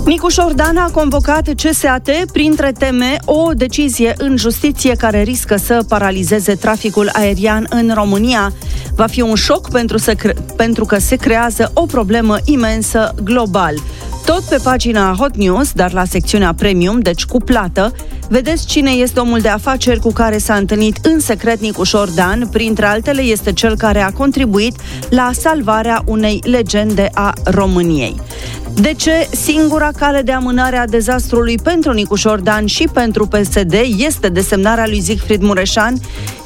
Nicușor Dan a convocat CSAT printre teme o decizie în justiție care riscă să paralizeze traficul aerian în România. Va fi un șoc pentru că se creează o problemă imensă global. Tot pe pagina Hot News, dar la secțiunea Premium, deci cu plată, vedeți cine este omul de afaceri cu care s-a întâlnit în secret Nicușor Dan. Printre altele, este cel care a contribuit la salvarea unei legende a României. De ce singura cale de amânare a dezastrului pentru Nicușor Dan și pentru PSD este desemnarea lui Siegfried Mureșan?